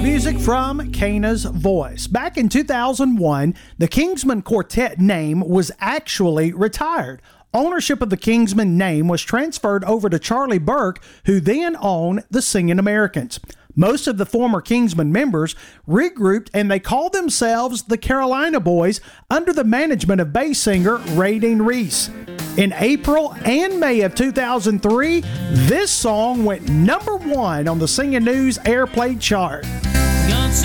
Music from Cana's Voice. Back in 2001, the Kingsmen Quartet name was actually retired. Ownership of the Kingsmen name was transferred over to Charlie Burke, who then owned the Singing Americans. Most of the former Kingsmen members regrouped and they called themselves the Carolina Boys under the management of bass singer Ray Dean Reese. In April and May of 2003, this song went number 1 on the Singing News Airplay chart.